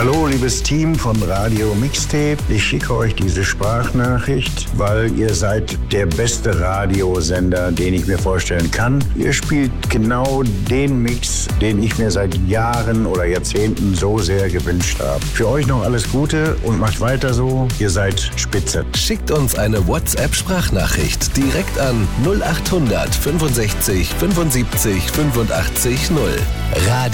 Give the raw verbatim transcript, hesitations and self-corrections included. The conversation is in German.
Hallo, liebes Team von Radio Mixtape. Ich schicke euch diese Sprachnachricht, weil ihr seid der beste Radiosender, den ich mir vorstellen kann. Ihr spielt genau den Mix, den ich mir seit Jahren oder Jahrzehnten so sehr gewünscht habe. Für euch noch alles Gute und macht weiter so. Ihr seid spitze. Schickt uns eine WhatsApp-Sprachnachricht direkt an null acht hundert fünfundsechzig fünfundsiebzig fünfundachtzig null. Radio